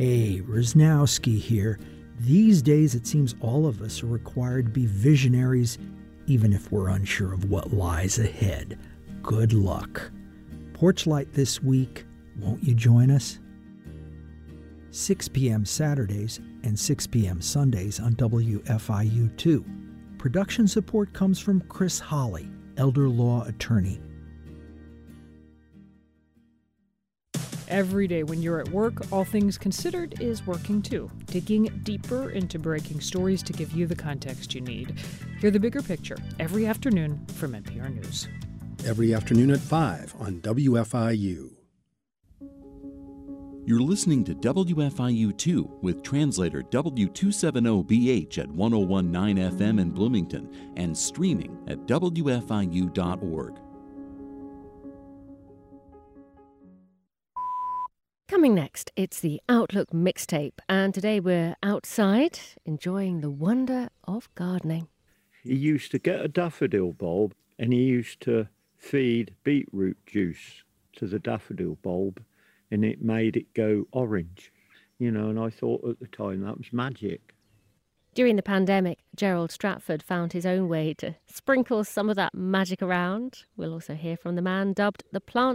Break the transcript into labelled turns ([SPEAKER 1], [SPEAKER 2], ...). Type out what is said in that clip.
[SPEAKER 1] Hey, Rosnowski here. These days it seems all of us are required to be visionaries, even if we're unsure of what lies ahead. Good luck. Porchlight this week, won't you join us? 6 p.m. Saturdays and 6 p.m. Sundays on WFIU2. Production support comes from Chris Holly, elder law attorney.
[SPEAKER 2] Every day when you're at work, All Things Considered is working too, digging deeper into breaking stories to give you the context you need. Hear the bigger picture every afternoon from NPR News.
[SPEAKER 3] Every afternoon at 5 on WFIU.
[SPEAKER 4] You're listening to WFIU2 with translator W270BH at 1019 FM in Bloomington and streaming at WFIU.org.
[SPEAKER 5] Coming next, it's the Outlook mixtape, and today we're outside enjoying the wonder of gardening.
[SPEAKER 6] He used to get a daffodil bulb and he used to feed beetroot juice to the daffodil bulb and it made it go orange, and I thought at the time that was magic.
[SPEAKER 5] During the pandemic, Gerald Stratford found his own way to sprinkle some of that magic around. We'll also hear from the man dubbed the plant